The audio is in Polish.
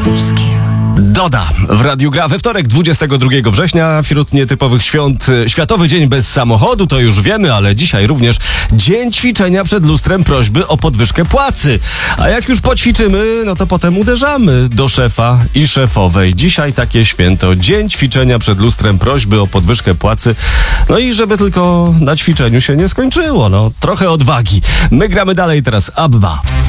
Stachurskim. Doda w Radiu Gra we wtorek 22 września wśród nietypowych świąt Światowy Dzień Bez Samochodu, to już wiemy, ale dzisiaj również Dzień Ćwiczenia przed lustrem, prośby o podwyżkę płacy. A jak już poćwiczymy, no to potem uderzamy do szefa i szefowej. Dzisiaj takie święto, Dzień Ćwiczenia przed lustrem, prośby o podwyżkę płacy. No i żeby tylko na ćwiczeniu się nie skończyło, no trochę odwagi. My gramy dalej teraz, Abba.